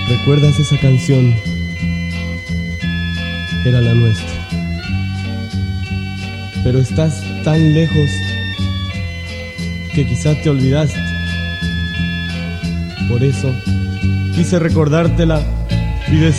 ¿Recuerdas esa canción? Era la nuestra. Pero estás tan lejos que quizás te olvidaste. Por eso quise recordártela y decirte